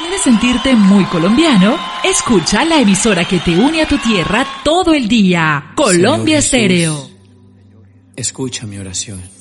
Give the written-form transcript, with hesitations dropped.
¿Quieres sentirte muy colombiano? Escucha la emisora que te une a tu tierra todo el día. Colombia Señor Jesús, Estéreo. escucha mi oración.